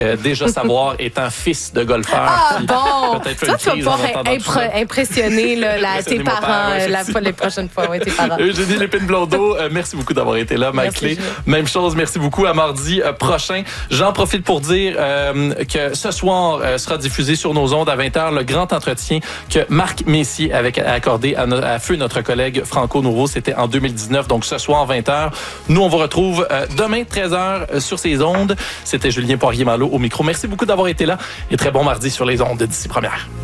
déjà savoir, étant fils de golfeur. Ah bon! Peut-être Toi, tu vas pas impressionner tes parents les prochaines fois. Ouais, tes parents. Eugénie Lépine-Blondeau, merci beaucoup d'avoir été là. Mike Clé, même chose. Merci beaucoup. À mardi prochain. J'en profite pour dire que ce soir sera diffusé sur nos ondes à 20h le grand entretien que Marc Messier avait accordé à feu notre collègue Franco Nouveau. C'était en 2019. Donc ce soir 20h. Nous, on vous retrouve demain 13h sur ces ondes. C'était Julien Poirier-Malo au micro. Merci beaucoup d'avoir été là et très bon mardi sur les ondes d'ici première.